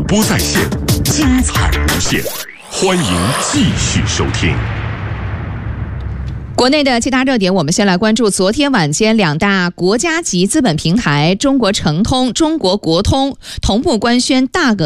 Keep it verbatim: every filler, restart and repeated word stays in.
播在线，精彩无限，欢迎继续收听。 国内的其他热点，我们先来关注昨天晚间两大国家级资本平台中国诚通、中国国通同步官宣大额